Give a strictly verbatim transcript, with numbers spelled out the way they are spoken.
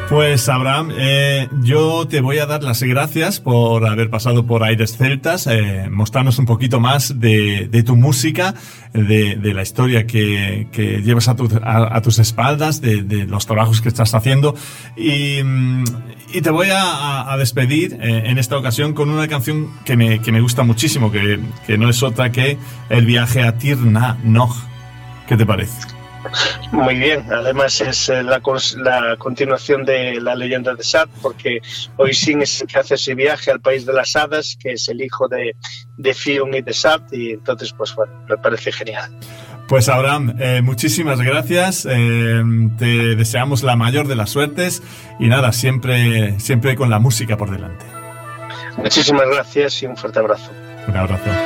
Pues Abraham, eh, yo te voy a dar las gracias por haber pasado por Aires Celtas, eh, mostrarnos un poquito más de, de tu música, de, de la historia que, que llevas a, tu, a, a tus espaldas, de, de los trabajos que estás haciendo, y, y te voy a, a despedir eh, en esta ocasión con una canción que me, que me gusta muchísimo, que, que no es otra que El viaje a Tir na Nog. ¿Qué te parece? Muy bien, además es la, la continuación de la leyenda de Sad, porque Oisin es el que hace ese viaje al país de las hadas, que es el hijo de, de Fionn y de Sad, y entonces pues bueno, me parece genial. Pues Abraham, eh, muchísimas gracias, eh, te deseamos la mayor de las suertes y nada, siempre, siempre con la música por delante. Muchísimas gracias y un fuerte abrazo. Un abrazo.